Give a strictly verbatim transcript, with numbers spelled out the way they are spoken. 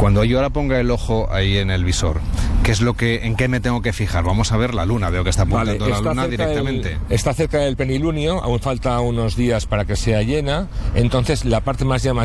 Cuando yo ahora ponga el ojo ahí en el visor, ¿qué es lo que, en qué me tengo que fijar? Vamos a ver la luna, veo que está apuntando Vale, la está luna cerca directamente. del- está cerca del plenilunio, aún falta unos días para que sea llena, entonces la parte más llamativa